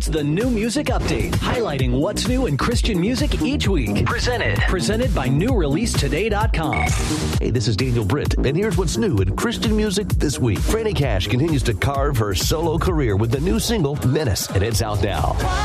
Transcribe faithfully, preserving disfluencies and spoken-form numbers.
It's the New Music Update, highlighting what's new in Christian music each week. Presented. Presented by new release today dot com. Hey, this is Daniel Britt, and here's what's new in Christian music this week. Franny Cash continues to carve her solo career with the new single, Menace, and it's out now.